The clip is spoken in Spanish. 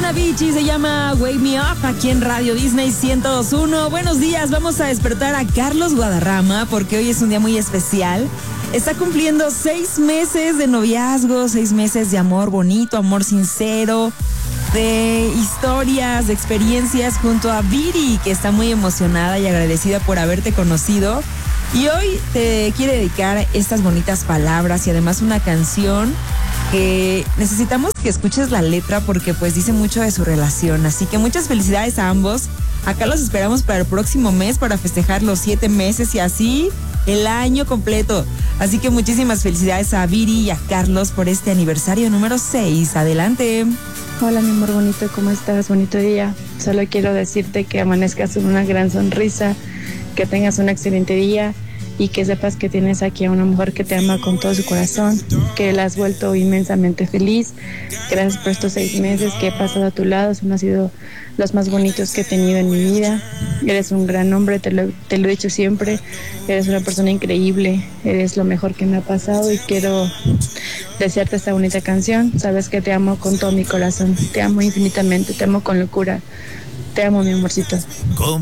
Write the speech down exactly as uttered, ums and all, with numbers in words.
canción Avicii se llama Wake Me Up aquí en Radio Disney ciento dos punto uno. Buenos días, vamos a despertar a Carlos Guadarrama porque hoy es un día muy especial. Está cumpliendo seis meses de noviazgo, seis meses de amor bonito, amor sincero, de historias, de experiencias junto a Viri, que está muy emocionada y agradecida por haberte conocido. Y hoy te quiere dedicar estas bonitas palabras y además una canción que necesitamos que escuches la letra porque pues dice mucho de su relación. Así que muchas felicidades a ambos. Acá los esperamos para el próximo mes para festejar los siete meses y así el año completo. Así que muchísimas felicidades a Viri y a Carlos por este aniversario número seis. Adelante. Hola mi amor bonito, ¿cómo estás? Bonito día. Solo quiero decirte que amanezcas con una gran sonrisa, que tengas un excelente día y que sepas que tienes aquí a una mujer que te ama con todo su corazón, que la has vuelto inmensamente feliz. Gracias por estos seis meses que he pasado a tu lado, son han sido los más bonitos que he tenido en mi vida. Eres un gran hombre, te lo, te lo he dicho siempre, eres una persona increíble, eres lo mejor que me ha pasado y quiero desearte esta bonita canción. Sabes que te amo con todo mi corazón, te amo infinitamente, te amo con locura, te amo mi amorcito.